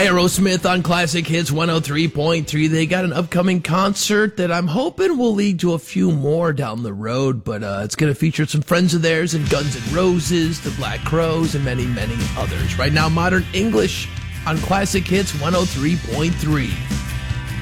Aerosmith on Classic Hits 103.3. They got an upcoming concert that I'm hoping will lead to a few more down the road, but it's going to feature some friends of theirs and Guns N' Roses, the Black Crowes, and many, many others. Right now, Modern English on Classic Hits 103.3.